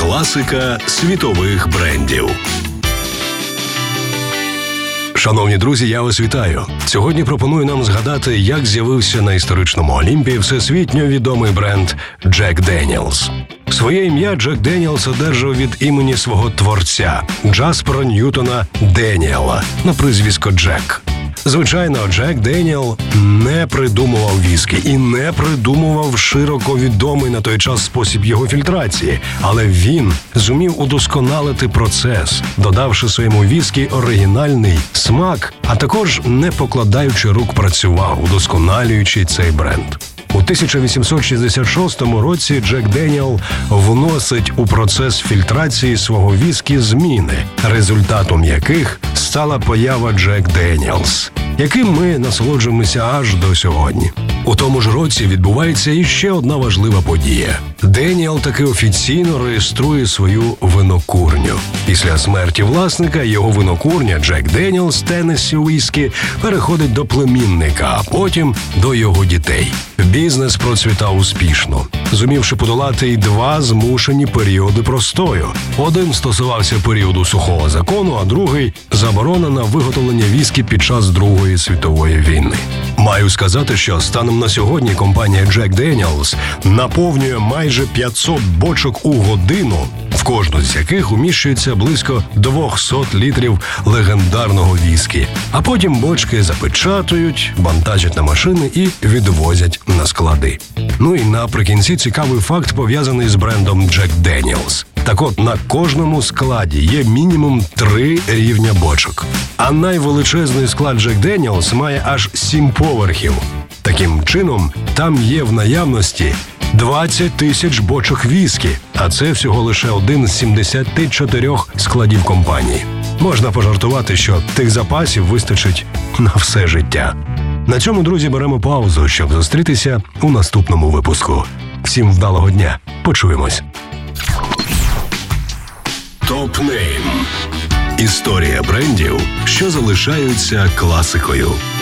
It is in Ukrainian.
Класика світових брендів. Шановні друзі, я вас вітаю. Сьогодні пропоную нам згадати, як з'явився на історичному Олімпі всесвітньо відомий бренд Jack Daniel's. Своє ім'я Джек Деніелс одержав від імені свого творця Джаспера Ньютона Деніела на прізвисько Джек. Звичайно, Джек Деніел не придумував віскі і не придумував широко відомий на той час спосіб його фільтрації, але він зумів удосконалити процес, додавши своєму віскі оригінальний смак, а також не покладаючи рук працював, удосконалюючи цей бренд. У 1866 році Джек Деніел вносить у процес фільтрації свого віскі зміни, результатом яких стала поява Jack Daniel's, яким ми насолоджуємося аж до сьогодні. У тому ж році відбувається іще одна важлива подія. Деніел таки офіційно реєструє свою винокурню. Після смерті власника його винокурня Jack Daniel's Tennessee Whiskey переходить до племінника, а потім до його дітей. Бізнес процвітав успішно, зумівши подолати й два змушені періоди простою. Один стосувався періоду сухого закону, а другий – заборона на виготовлення віскі під час Другої світової війни. Маю сказати, що станом на сьогодні компанія Jack Daniel's наповнює майже 500 бочок у годину, в кожну з яких уміщується близько 200 літрів легендарного віскі. А потім бочки запечатують, вантажать на машини і відвозять на склади. Ну і наприкінці цікавий факт, пов'язаний з брендом Jack Daniel's. Так от, на кожному складі є мінімум 3 рівня бочок. А найвеличезний склад Jack Daniel's має аж 7 поверхів. Таким чином, там є в наявності 20 тисяч бочок віскі, а це всього лише один з 74 складів компанії. Можна пожартувати, що тих запасів вистачить на все життя. На цьому, друзі, беремо паузу, щоб зустрітися у наступному випуску. Всім вдалого дня. Почуємось. Топ-нейм. Історія брендів, що залишаються класикою.